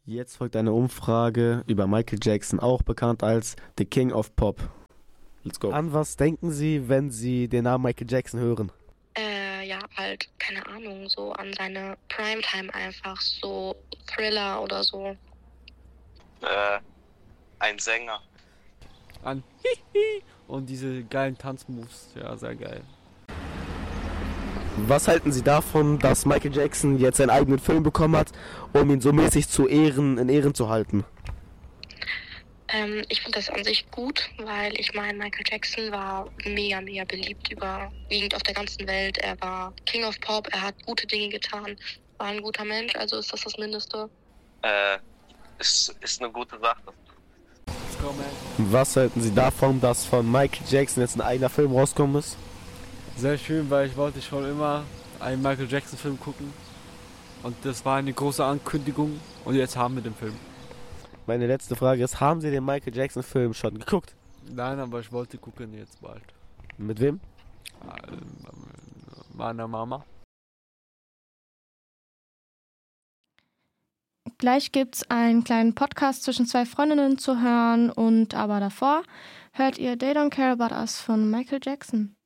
Jetzt folgt eine Umfrage über Michael Jackson, auch bekannt als The King of Pop. Let's go. An was denken Sie, wenn Sie den Namen Michael Jackson hören? Ja, halt, keine Ahnung, so an seine Primetime einfach, so Thriller oder so. Ein Sänger. An Hihi und diese geilen Tanzmoves. Ja, sehr geil. Was halten Sie davon, dass Michael Jackson jetzt seinen eigenen Film bekommen hat, um ihn so mäßig in Ehren zu halten? Ich finde das an sich gut, weil ich meine, Michael Jackson war mega, mega beliebt überwiegend auf der ganzen Welt. Er war King of Pop, er hat gute Dinge getan, war ein guter Mensch, also ist das Mindeste. Ist eine gute Sache. Let's go, man. Was halten Sie davon, dass von Michael Jackson jetzt ein eigener Film rauskommen ist? Sehr schön, weil ich wollte schon immer einen Michael Jackson Film gucken. Und das war eine große Ankündigung und jetzt haben wir den Film. Meine letzte Frage ist, haben Sie den Michael Jackson Film schon geguckt? Nein, aber ich wollte gucken jetzt bald. Mit wem? Meiner Mama. Gleich gibt's einen kleinen Podcast zwischen zwei Freundinnen zu hören aber davor hört ihr They Don't Care About Us von Michael Jackson.